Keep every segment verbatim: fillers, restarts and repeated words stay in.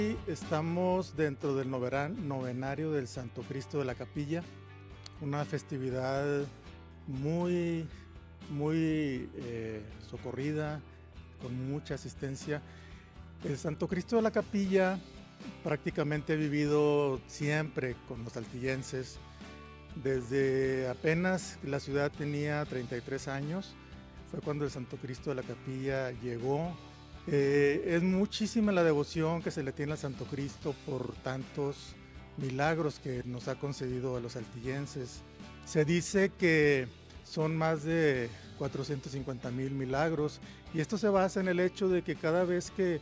Estamos dentro del noveran- novenario del Santo Cristo de la Capilla, una festividad muy, muy eh, socorrida, con mucha asistencia. El Santo Cristo de la Capilla prácticamente ha vivido siempre con los saltillenses. Desde apenas la ciudad tenía treinta y tres años, fue cuando el Santo Cristo de la Capilla llegó. Eh, es muchísima la devoción que se le tiene al Santo Cristo por tantos milagros que nos ha concedido a los saltillenses. Se dice que son más de cuatrocientos cincuenta mil milagros, y esto se basa en el hecho de que cada vez que,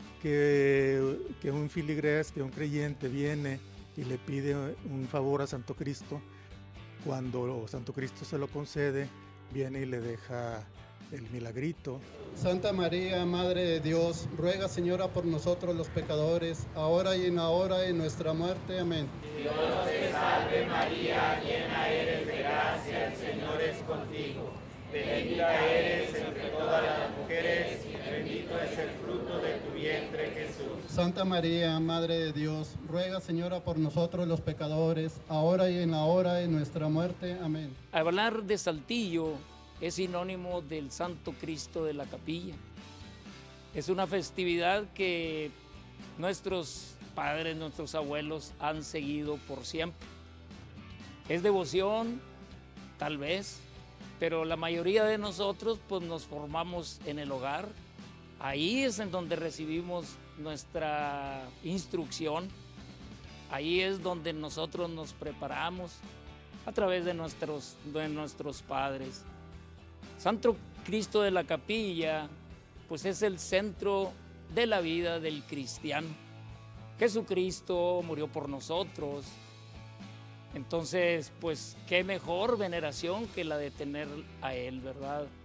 que, que un filigrés, que un creyente viene y le pide un favor a Santo Cristo, cuando Santo Cristo se lo concede, viene y le deja el milagrito. Santa María, Madre de Dios, ruega, Señora, por nosotros los pecadores, ahora y en la hora de nuestra muerte. Amén. Dios te salve María, llena eres de gracia, el Señor es contigo. Bendita eres entre todas las mujeres y bendito es el fruto de tu vientre, Jesús. Santa María, Madre de Dios, ruega, Señora, por nosotros los pecadores, ahora y en la hora de nuestra muerte. Amén. Hablar de Saltillo es sinónimo del Santo Cristo de la Capilla. Es una festividad que nuestros padres, nuestros abuelos han seguido por siempre. Es devoción, tal vez, pero la mayoría de nosotros pues nos formamos en el hogar. Ahí es en donde recibimos nuestra instrucción. Ahí es donde nosotros nos preparamos a través de nuestros, de nuestros padres. Santo Cristo de la Capilla, pues es el centro de la vida del cristiano. Jesucristo murió por nosotros. Entonces, pues qué mejor veneración que la de tener a Él, ¿verdad?